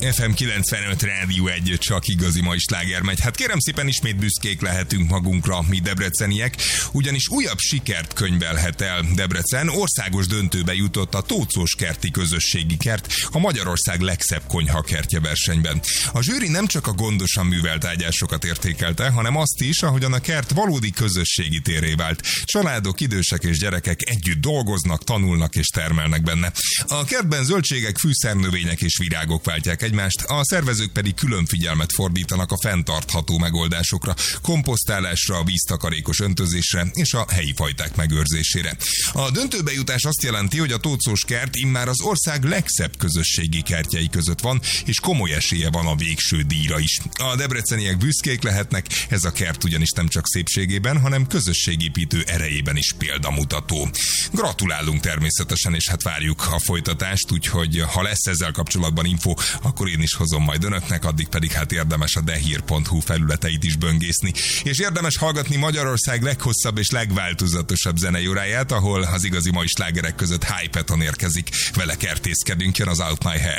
FM 95 Rádió 1, csak igazi mai sláger megy. Hát kérem szépen, ismét büszkék lehetünk magunkra, mi debreceniek, ugyanis újabb sikert könyvelhet el Debrecen. Országos döntőbe jutott a Tóczós-kerti közösségi kert a Magyarország legszebb konyhakertje versenyben. A zsűri nem csak a gondosan művelt ágyásokat értékelte, hanem azt is, ahogyan a kert valódi közösségi térré vált. Családok, idősek és gyerekek együtt dolgoznak, tanulnak és termelnek benne. A kertben zöldségek, fűszernövények és virágok váltják egymást, a szervezők pedig külön figyelmet fordítanak a fenntartható megoldásokra, komposztálásra, víztakarékos öntözésre és a helyi fajták megőrzésére. A döntőbe jutás azt jelenti, hogy a Tóczós kert immár az ország legszebb közösségi kertjei között van, és komoly esélye van a végső díjra is. A debreceniek büszkék lehetnek, ez a kert ugyanis nem csak szépségében, hanem közösségépítő erejében is példamutató. Gratulálunk természetesen, és hát várjuk a folytatást, úgyhogy ha lesz ezzel kapcsolatban info, akkor én is hozom majd önöknek, addig pedig hát érdemes a dehír.hu felületeit is böngészni. És érdemes hallgatni Magyarország leghosszabb és legváltozatosabb zenei óráját, ahol az igazi mai slágerek között Hypeton érkezik. Vele kertészkedünk, jön az Out My Head.